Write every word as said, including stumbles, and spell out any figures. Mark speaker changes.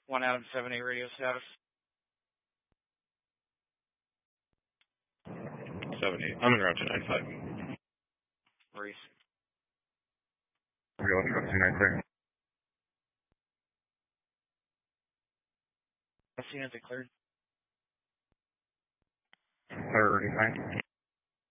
Speaker 1: One Adam seven eight radio status.
Speaker 2: Seven eight. I'm in route to nine five.
Speaker 1: Reese.
Speaker 2: Real route to nine three.
Speaker 1: I seen it declared.
Speaker 2: Thirty nine.